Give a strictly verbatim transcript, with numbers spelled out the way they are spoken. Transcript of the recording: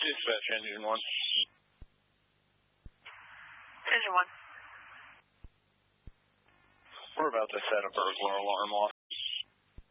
Dispatch engine one. Engine one. We're about to set a burglar alarm off.